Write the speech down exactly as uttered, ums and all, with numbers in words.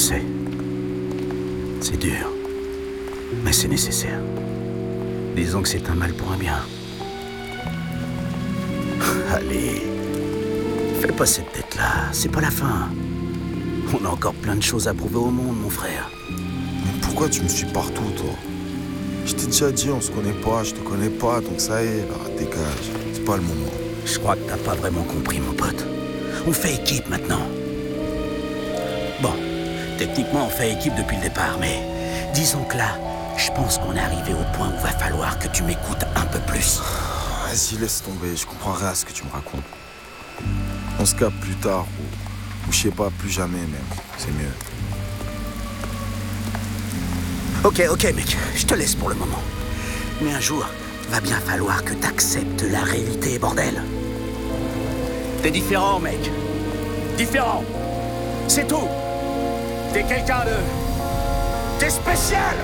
sais. C'est dur. Mais c'est nécessaire. Disons que c'est un mal pour un bien. Allez. Fais pas cette tête-là. C'est pas la fin. On a encore plein de choses à prouver au monde, mon frère. Mais pourquoi tu me suis partout, toi? Je t'ai déjà dit, on se connaît pas, je te connais pas, donc ça y est, là, dégage. C'est pas le moment. Je crois que t'as pas vraiment compris, mon pote. On fait équipe maintenant. Bon, techniquement, on fait équipe depuis le départ, mais disons que là, je pense qu'on est arrivé au point où va falloir que tu m'écoutes un peu plus. Vas-y, laisse tomber, je comprends rien à ce que tu me racontes. On se capte plus tard, ou, ou je sais pas, plus jamais même. C'est mieux. Ok, ok, mec, je te laisse pour le moment. Mais un jour, va bien falloir que t'acceptes la réalité, bordel. T'es différent, mec. Différent. C'est tout. T'es quelqu'un de... T'es spécial.